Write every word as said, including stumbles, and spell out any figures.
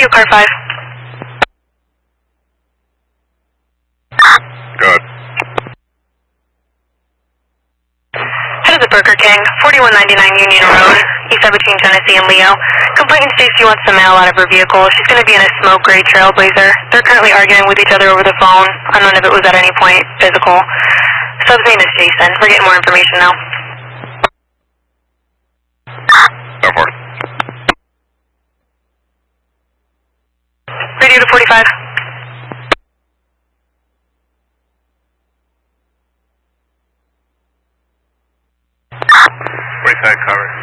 Radio car five. Good. Head of the Burger King, forty-one ninety-nine Union Road, east side between Genesee and Leo. Complainant Stacy wants the mail out of her vehicle. She's going to be in a smoke gray Trailblazer. They're currently arguing with each other over the phone. Unknown if it was at any point physical. Sub's name is Jason. We're getting more information now. Go for it. Radio to forty-five. forty-five cover.